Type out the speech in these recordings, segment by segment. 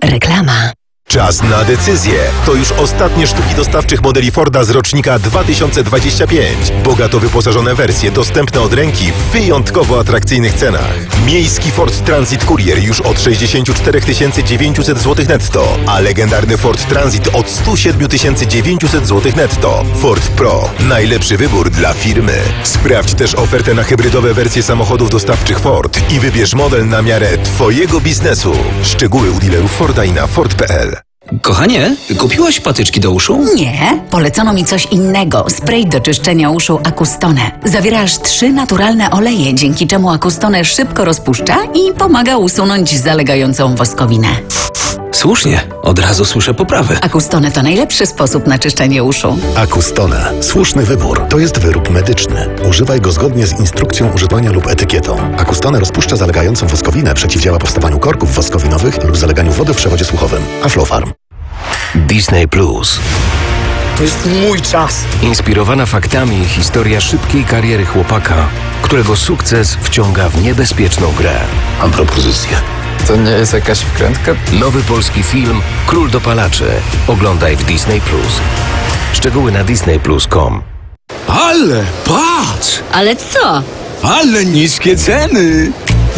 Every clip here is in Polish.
Reklama. Czas na decyzję. To już ostatnie sztuki dostawczych modeli Forda z rocznika 2025. Bogato wyposażone wersje dostępne od ręki w wyjątkowo atrakcyjnych cenach. Miejski Ford Transit Courier już od 64 900 zł netto, a legendarny Ford Transit od 107 900 zł netto. Ford Pro. Najlepszy wybór dla firmy. Sprawdź też ofertę na hybrydowe wersje samochodów dostawczych Ford i wybierz model na miarę Twojego biznesu. Szczegóły u dealerów Forda i na Ford.pl. Kochanie, kupiłaś patyczki do uszu? Nie, polecono mi coś innego. Spray do czyszczenia uszu Acustone. Zawiera aż 3 naturalne oleje, dzięki czemu Acustone szybko rozpuszcza i pomaga usunąć zalegającą woskowinę. Słusznie, od razu słyszę poprawę. Acustone to najlepszy sposób na czyszczenie uszu. Acustone. Słuszny wybór. To jest wyrób medyczny. Używaj go zgodnie z instrukcją używania lub etykietą. Acustone rozpuszcza zalegającą woskowinę, przeciwdziała powstawaniu korków woskowinowych lub zaleganiu wody w przewodzie słuchowym. Aflofarm. Disney Plus. To jest mój czas. Inspirowana faktami historia szybkiej kariery chłopaka, którego sukces wciąga w niebezpieczną grę. Mam propozycję. To nie jest jakaś wkrętka? Nowy polski film Król dopalaczy. Oglądaj w Disney Plus. Szczegóły na disneyplus.com. Ale patrz! Ale co? Ale niskie ceny!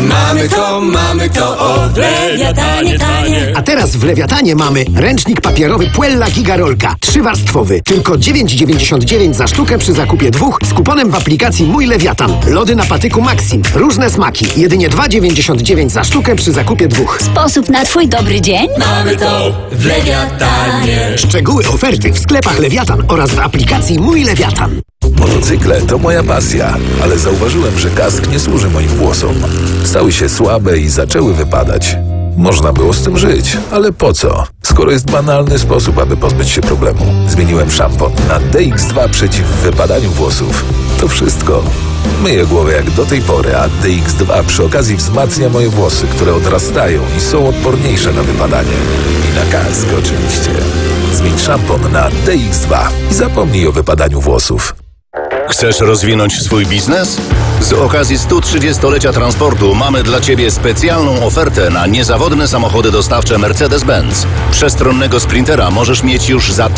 Mamy to od Lewiatanie tanie. A teraz w Lewiatanie mamy ręcznik papierowy Puella Gigarolka 3-warstwowy. Tylko 9,99 za sztukę przy zakupie 2 z kuponem w aplikacji Mój Lewiatan. Lody na patyku Maxim. Różne smaki. Jedynie 2,99 za sztukę przy zakupie 2. Sposób na Twój dobry dzień? Mamy to w Lewiatanie. Szczegóły oferty w sklepach Lewiatan oraz w aplikacji Mój Lewiatan. Motocykle to moja pasja, ale zauważyłem, że kask nie służy moim włosom. Stały się słabe i zaczęły wypadać. Można było z tym żyć, ale po co? Skoro jest banalny sposób, aby pozbyć się problemu. Zmieniłem szampon na DX2 przeciw wypadaniu włosów. To wszystko. Myję głowę jak do tej pory, a DX2 przy okazji wzmacnia moje włosy, które odrastają i są odporniejsze na wypadanie. I na kask oczywiście. Zmień szampon na DX2 i zapomnij o wypadaniu włosów. Chcesz rozwinąć swój biznes? Z okazji 130-lecia transportu mamy dla Ciebie specjalną ofertę na niezawodne samochody dostawcze Mercedes-Benz. Przestronnego Sprintera możesz mieć już za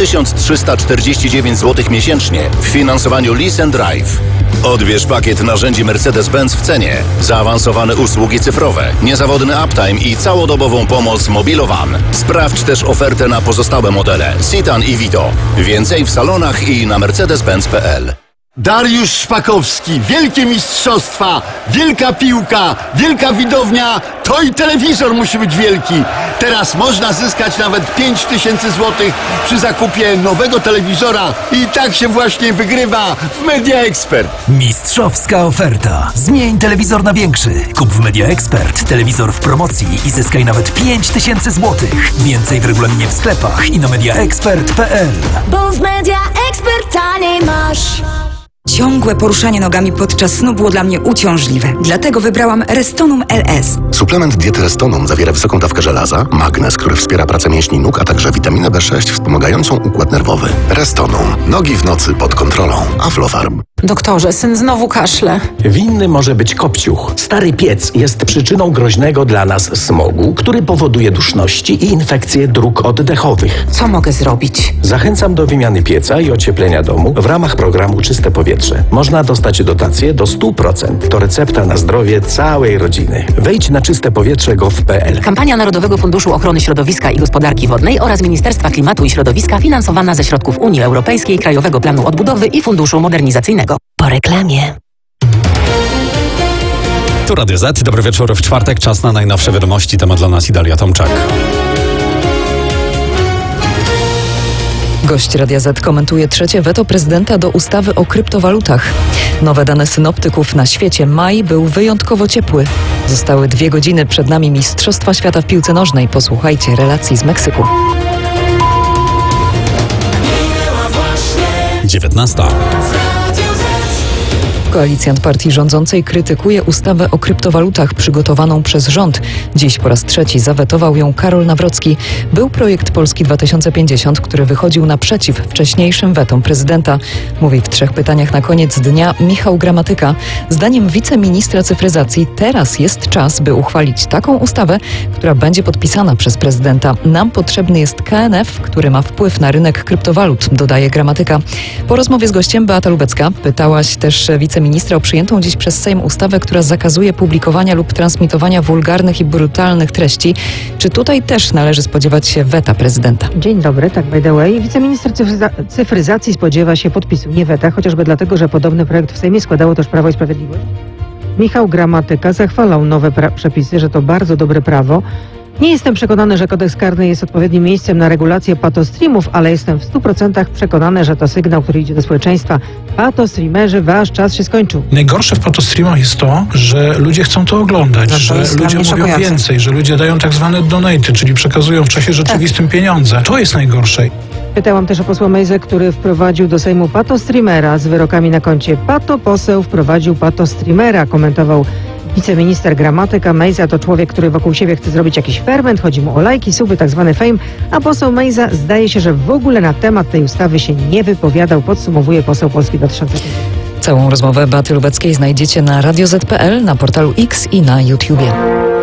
1349 zł miesięcznie w finansowaniu Lease and Drive. Odbierz pakiet narzędzi Mercedes-Benz w cenie, zaawansowane usługi cyfrowe, niezawodny uptime i całodobową pomoc Mobilowan. Sprawdź też ofertę na pozostałe modele Citan i Vito. Więcej w salonach i na mercedes-benz.pl. Dariusz Szpakowski, wielkie mistrzostwa, wielka piłka, wielka widownia, to i telewizor musi być wielki. Teraz można zyskać nawet 5000 zł przy zakupie nowego telewizora i tak się właśnie wygrywa w Media Expert. Mistrzowska oferta. Zmień telewizor na większy. Kup w Media Expert telewizor w promocji i zyskaj nawet 5000 zł. Więcej w regulaminie w sklepach i na mediaexpert.pl. Bo w Media Expert taniej masz. Ciągłe poruszanie nogami podczas snu było dla mnie uciążliwe. Dlatego wybrałam Restonum LS. Suplement diety Restonum zawiera wysoką dawkę żelaza, magnez, który wspiera pracę mięśni nóg, a także witaminę B6 wspomagającą układ nerwowy. Restonum. Nogi w nocy pod kontrolą. Aflofarm. Doktorze, syn znowu kaszle. Winny może być kopciuch. Stary piec jest przyczyną groźnego dla nas smogu, który powoduje duszności i infekcje dróg oddechowych. Co mogę zrobić? Zachęcam do wymiany pieca i ocieplenia domu w ramach programu Czyste Powietrze. Można dostać dotację do 100%. To recepta na zdrowie całej rodziny. Wejdź na czystepowietrze.gov.pl. Kampania Narodowego Funduszu Ochrony Środowiska i Gospodarki Wodnej oraz Ministerstwa Klimatu i Środowiska finansowana ze środków Unii Europejskiej, Krajowego Planu Odbudowy i Funduszu Modernizacyjnego. Po reklamie. Tu Radio Z. Dobry wieczór w czwartek. Czas na najnowsze wiadomości. Temat dla nas Idalia Tomczak. Gość Radia Z komentuje trzecie weto prezydenta do ustawy o kryptowalutach. Nowe dane synoptyków na świecie. Maj był wyjątkowo ciepły. Zostały 2 godziny przed nami Mistrzostwa Świata w piłce nożnej. Posłuchajcie relacji z Meksyku. 19. Koalicjant partii rządzącej krytykuje ustawę o kryptowalutach przygotowaną przez rząd. Dziś po raz trzeci zawetował ją Karol Nawrocki. Był projekt Polski 2050, który wychodził naprzeciw wcześniejszym wetom prezydenta. Mówi w 3 pytaniach na koniec dnia Michał Gramatyka. Zdaniem wiceministra cyfryzacji teraz jest czas, by uchwalić taką ustawę, która będzie podpisana przez prezydenta. Nam potrzebny jest KNF, który ma wpływ na rynek kryptowalut, dodaje Gramatyka. Po rozmowie z gościem Beata Lubecka pytałaś też wiceministra o przyjętą dziś przez Sejm ustawę, która zakazuje publikowania lub transmitowania wulgarnych i brutalnych treści. Czy tutaj też należy spodziewać się weta prezydenta? Dzień dobry, tak by the way. Wiceminister cyfryzacji spodziewa się podpisu, nie weta, chociażby dlatego, że podobny projekt w Sejmie składało też Prawo i Sprawiedliwość. Michał Gramatyka zachwalał nowe przepisy, że to bardzo dobre prawo. Nie jestem przekonany, że kodeks karny jest odpowiednim miejscem na regulację patostreamów, ale jestem w 100% przekonany, że to sygnał, który idzie do społeczeństwa. Patostreamerzy, wasz czas się skończył. Najgorsze w patostreamach jest to, że ludzie chcą to oglądać, że ludzie mówią więcej, że ludzie dają tak zwane donaty, czyli przekazują w czasie rzeczywistym pieniądze. To jest najgorsze. Pytałam też o posła Mejzę, który wprowadził do Sejmu patostreamera z wyrokami na koncie. Poseł wprowadził patostreamera, komentował wiceminister Gramatyka. Mejza to człowiek, który wokół siebie chce zrobić jakiś ferment, chodzi mu o lajki, suby, tak zwany fame, a poseł Mejza zdaje się, że w ogóle na temat tej ustawy się nie wypowiadał, podsumowuje poseł Polski 2050. Całą rozmowę Beaty Lubeckiej znajdziecie na radioz.pl, na portalu X i na YouTubie.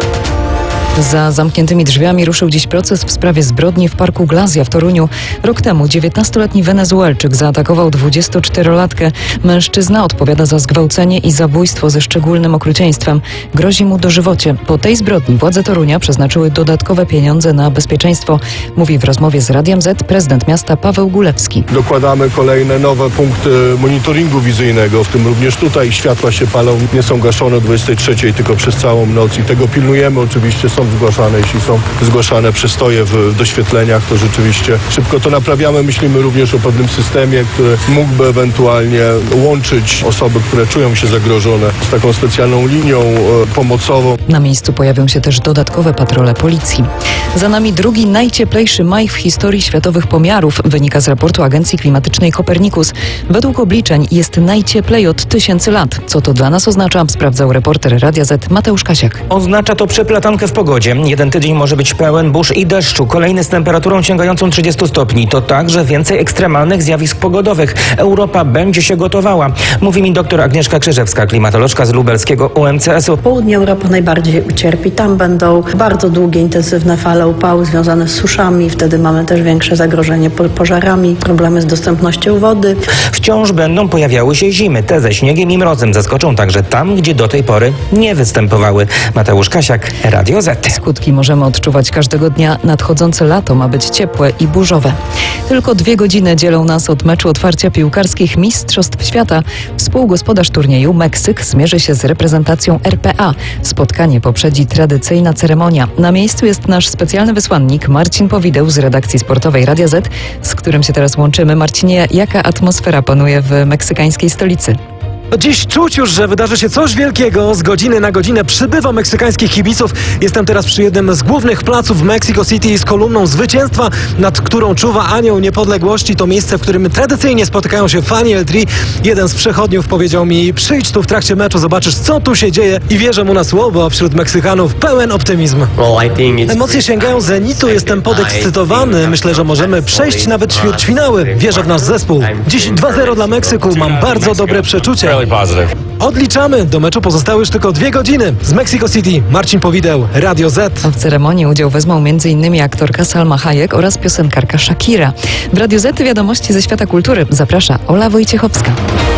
Za zamkniętymi drzwiami ruszył dziś proces w sprawie zbrodni w Parku Glazja w Toruniu. Rok temu 19-letni Wenezuelczyk zaatakował 24-latkę. Mężczyzna odpowiada za zgwałcenie i zabójstwo ze szczególnym okrucieństwem. Grozi mu dożywocie. Po tej zbrodni władze Torunia przeznaczyły dodatkowe pieniądze na bezpieczeństwo. Mówi w rozmowie z Radiem Z prezydent miasta Paweł Gulewski. Dokładamy kolejne nowe punkty monitoringu wizyjnego, w tym również tutaj światła się palą, nie są gaszone o 23, tylko przez całą noc i tego pilnujemy. Oczywiście są zgłaszane, jeśli są zgłaszane przystoje w doświetleniach, to rzeczywiście szybko to naprawiamy. Myślimy również o pewnym systemie, który mógłby ewentualnie łączyć osoby, które czują się zagrożone z taką specjalną linią pomocową. Na miejscu pojawią się też dodatkowe patrole policji. Za nami drugi najcieplejszy maj w historii światowych pomiarów, wynika z raportu Agencji Klimatycznej Copernicus. Według obliczeń jest najcieplej od 1000 lat. Co to dla nas oznacza? Sprawdzał reporter Radia Z Mateusz Kasiak. Oznacza to przeplatankę w pogodzie. Jeden tydzień może być pełen burz i deszczu, kolejny z temperaturą sięgającą 30 stopni. To także więcej ekstremalnych zjawisk pogodowych. Europa będzie się gotowała, mówi mi dr Agnieszka Krzyżewska, klimatolożka z lubelskiego UMCS-u. Południe Europy najbardziej ucierpi. Tam będą bardzo długie, intensywne fale upału związane z suszami. Wtedy mamy też większe zagrożenie pożarami, problemy z dostępnością wody. Wciąż będą pojawiały się zimy. Te ze śniegiem i mrozem zaskoczą także tam, gdzie do tej pory nie występowały. Mateusz Kasiak, Radio Z. Skutki możemy odczuwać każdego dnia. Nadchodzące lato ma być ciepłe i burzowe. Tylko 2 godziny dzielą nas od meczu otwarcia piłkarskich Mistrzostw Świata. Współgospodarz turnieju Meksyk zmierzy się z reprezentacją RPA. Spotkanie poprzedzi tradycyjna ceremonia. Na miejscu jest nasz specjalny wysłannik Marcin Powideł z redakcji sportowej Radia Z, z którym się teraz łączymy. Marcinie, jaka atmosfera panuje w meksykańskiej stolicy? Dziś czuć już, że wydarzy się coś wielkiego. Z godziny na godzinę przybywa meksykańskich kibiców. Jestem teraz przy jednym z głównych placów w Mexico City z kolumną zwycięstwa, nad którą czuwa Anioł Niepodległości. To miejsce, w którym tradycyjnie spotykają się fani El-Tri. Jeden z przechodniów powiedział mi: przyjdź tu w trakcie meczu, zobaczysz, co tu się dzieje. I wierzę mu na słowo. Wśród Meksykanów pełen optymizm. Emocje sięgają zenitu, jestem podekscytowany. Myślę, że możemy przejść nawet ćwierćfinały. Wierzę w nasz zespół. Dziś 2-0 dla Meksyku. Mam bardzo dobre przeczucie. Odliczamy. Do meczu pozostały już tylko 2 godziny. Z Mexico City Marcin Powideł, Radio Z. W ceremonii udział wezmą m.in. aktorka Salma Hayek oraz piosenkarka Shakira. W Radio Z wiadomości ze świata kultury zaprasza Ola Wojciechowska.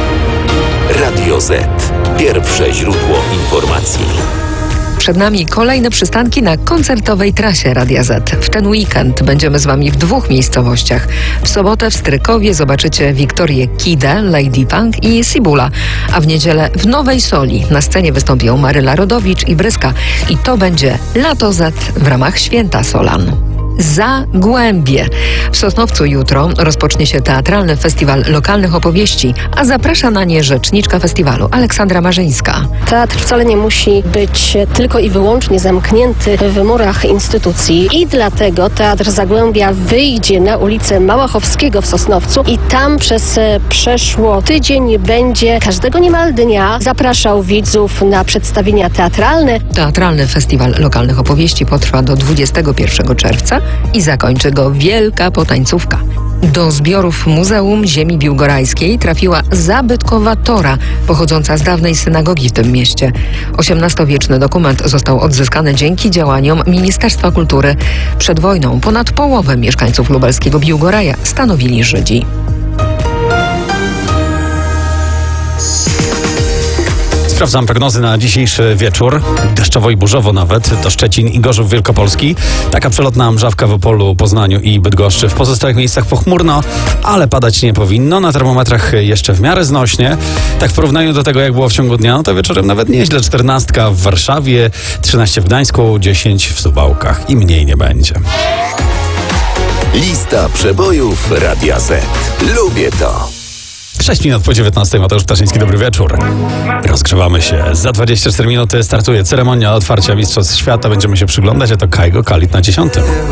Radio Z. Pierwsze źródło informacji. Przed nami kolejne przystanki na koncertowej trasie Radia Z. W ten weekend będziemy z Wami w 2 miejscowościach. W sobotę w Strykowie zobaczycie Wiktorię Kidę, Lady Punk i Sibula, a w niedzielę w Nowej Soli na scenie wystąpią Maryla Rodowicz i Bryska. I to będzie Lato Z w ramach Święta Solan. Zagłębie. W Sosnowcu jutro rozpocznie się teatralny festiwal lokalnych opowieści, a zaprasza na nie rzeczniczka festiwalu Aleksandra Marzyńska. Teatr wcale nie musi być tylko i wyłącznie zamknięty w murach instytucji i dlatego Teatr Zagłębia wyjdzie na ulicę Małachowskiego w Sosnowcu i tam przez przeszło tydzień będzie każdego niemal dnia zapraszał widzów na przedstawienia teatralne. Teatralny festiwal lokalnych opowieści potrwa do 21 czerwca i zakończy go wielka potańcówka. Do zbiorów Muzeum Ziemi Biłgorajskiej trafiła zabytkowa tora pochodząca z dawnej synagogi w tym mieście. XVIII-wieczny dokument został odzyskany dzięki działaniom Ministerstwa Kultury. Przed wojną ponad połowę mieszkańców lubelskiego Biłgoraja stanowili Żydzi. Sprawdzam prognozy na dzisiejszy wieczór. Deszczowo i burzowo nawet. To Szczecin i Gorzów Wielkopolski. Taka przelotna mrzawka w Opolu, Poznaniu i Bydgoszczy. W pozostałych miejscach pochmurno, ale padać nie powinno. Na termometrach jeszcze w miarę znośnie. Tak w porównaniu do tego, jak było w ciągu dnia, no to wieczorem nawet nieźle. 14 w Warszawie, 13 w Gdańsku, 10 w Suwałkach i mniej nie będzie. Lista przebojów Radia Z. Lubię to. 6 minut po 19. Mateusz Ptaszyński, dobry wieczór. Rozgrzewamy się. Za 24 minuty startuje ceremonia otwarcia Mistrzostw Świata. Będziemy się przyglądać, a to Kaigo Kalit na 10.